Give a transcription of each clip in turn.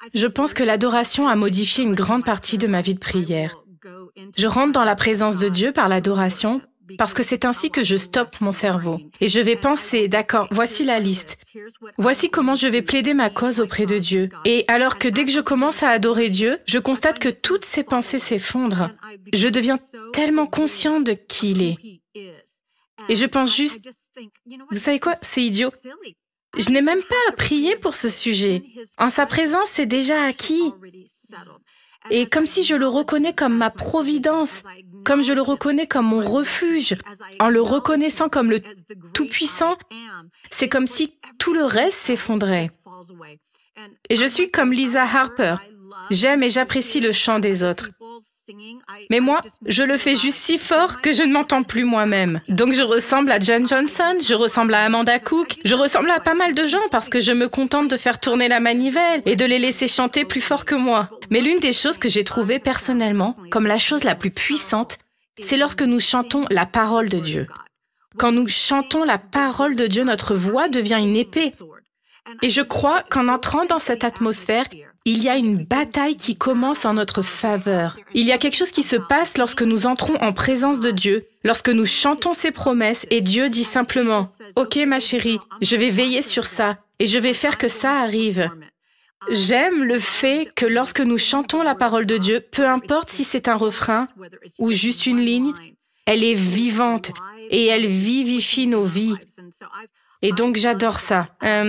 Je pense que l'adoration a modifié une grande partie de ma vie de prière. Je rentre dans la présence de Dieu par l'adoration parce que c'est ainsi que je stoppe mon cerveau. Et je vais penser, d'accord, voici la liste. Voici comment je vais plaider ma cause auprès de Dieu. Et alors que dès que je commence à adorer Dieu, je constate que toutes ces pensées s'effondrent. Je deviens tellement consciente de qui il est. Et je pense juste, vous savez quoi, c'est idiot. Je n'ai même pas à prier pour ce sujet. En sa présence, c'est déjà acquis. Et comme si je le reconnais comme ma providence, comme je le reconnais comme mon refuge, en le reconnaissant comme le Tout-Puissant, c'est comme si tout le reste s'effondrait. Et je suis comme Lisa Harper. J'aime et j'apprécie le chant des autres. Mais moi, je le fais juste si fort que je ne m'entends plus moi-même. Donc je ressemble à John Johnson, je ressemble à Amanda Cook, je ressemble à pas mal de gens parce que je me contente de faire tourner la manivelle et de les laisser chanter plus fort que moi. Mais l'une des choses que j'ai trouvées personnellement comme la chose la plus puissante, c'est lorsque nous chantons la parole de Dieu. Quand nous chantons la parole de Dieu, notre voix devient une épée. Et je crois qu'en entrant dans cette atmosphère, il y a une bataille qui commence en notre faveur. Il y a quelque chose qui se passe lorsque nous entrons en présence de Dieu, lorsque nous chantons ses promesses et Dieu dit simplement « Ok ma chérie, je vais veiller sur ça et je vais faire que ça arrive ». J'aime le fait que lorsque nous chantons la parole de Dieu, peu importe si c'est un refrain ou juste une ligne, elle est vivante et elle vivifie nos vies. Et donc, j'adore ça.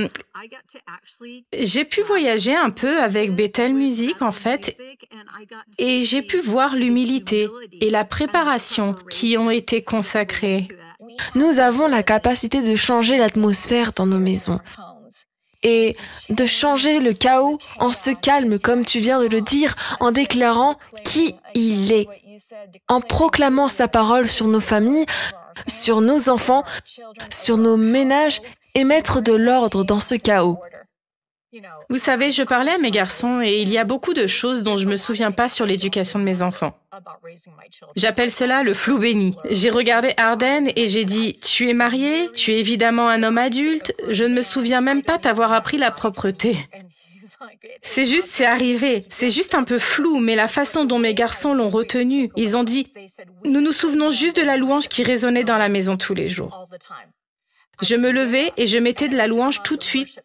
J'ai pu voyager un peu avec Bethel Music, en fait, et j'ai pu voir l'humilité et la préparation qui ont été consacrées. Nous avons la capacité de changer l'atmosphère dans nos maisons et de changer le chaos en ce calme, comme tu viens de le dire, en déclarant qui il est, en proclamant sa parole sur nos familles, sur nos enfants, sur nos ménages et mettre de l'ordre dans ce chaos. Vous savez, je parlais à mes garçons et il y a beaucoup de choses dont je ne me souviens pas sur l'éducation de mes enfants. J'appelle cela le flou béni. J'ai regardé Arden et j'ai dit « Tu es marié, tu es évidemment un homme adulte, je ne me souviens même pas t'avoir appris la propreté. » C'est arrivé, c'est juste un peu flou, mais la façon dont mes garçons l'ont retenu, ils ont dit « Nous nous souvenons juste de la louange qui résonnait dans la maison tous les jours. » Je me levais et je mettais de la louange tout de suite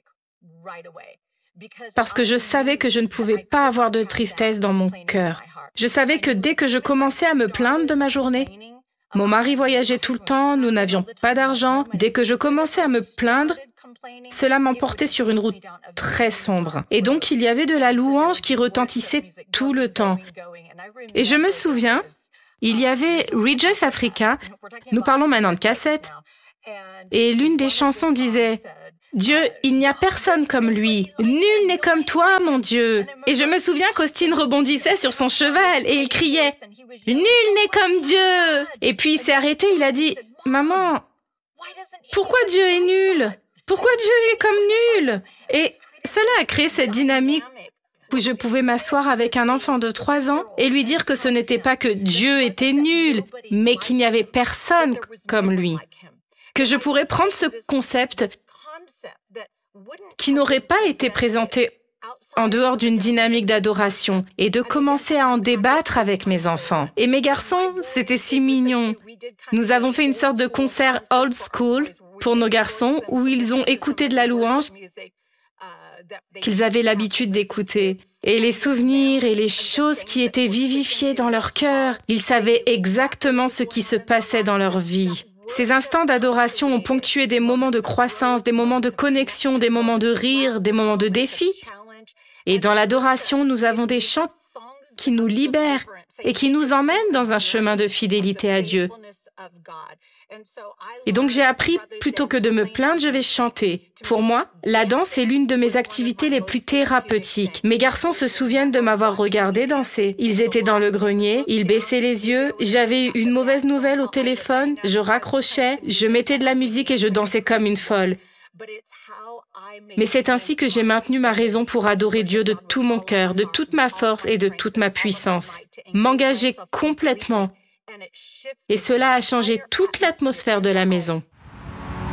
parce que je savais que je ne pouvais pas avoir de tristesse dans mon cœur. Je savais que dès que je commençais à me plaindre de ma journée, mon mari voyageait tout le temps, nous n'avions pas d'argent, dès que je commençais à me plaindre, cela m'emportait sur une route très sombre. Et donc, il y avait de la louange qui retentissait tout le temps. Et je me souviens, il y avait Rejoice Africa, nous parlons maintenant de cassettes, et l'une des chansons disait « Dieu, il n'y a personne comme lui. Nul n'est comme toi, mon Dieu. » Et je me souviens qu'Austin rebondissait sur son cheval et il criait « Nul n'est comme Dieu !» Et puis il s'est arrêté, il a dit « Maman, pourquoi Dieu est nul ? Pourquoi Dieu est comme nul ?» Et cela a créé cette dynamique où je pouvais m'asseoir avec un enfant de 3 ans et lui dire que ce n'était pas que Dieu était nul, mais qu'il n'y avait personne comme lui. Que je pourrais prendre ce concept qui n'aurait pas été présenté en dehors d'une dynamique d'adoration et de commencer à en débattre avec mes enfants. Et mes garçons, c'était si mignon. Nous avons fait une sorte de concert old school pour nos garçons où ils ont écouté de la louange qu'ils avaient l'habitude d'écouter. Et les souvenirs et les choses qui étaient vivifiées dans leur cœur, ils savaient exactement ce qui se passait dans leur vie. Ces instants d'adoration ont ponctué des moments de croissance, des moments de connexion, des moments de rire, des moments de défi. Et dans l'adoration, nous avons des chants qui nous libèrent et qui nous emmènent dans un chemin de fidélité à Dieu. Et donc j'ai appris, plutôt que de me plaindre, je vais chanter. Pour moi, la danse est l'une de mes activités les plus thérapeutiques. Mes garçons se souviennent de m'avoir regardé danser. Ils étaient dans le grenier, ils baissaient les yeux, j'avais une mauvaise nouvelle au téléphone, je raccrochais, je mettais de la musique et je dansais comme une folle. Mais c'est ainsi que j'ai maintenu ma raison pour adorer Dieu de tout mon cœur, de toute ma force et de toute ma puissance. M'engager complètement. Et cela a changé toute l'atmosphère de la maison.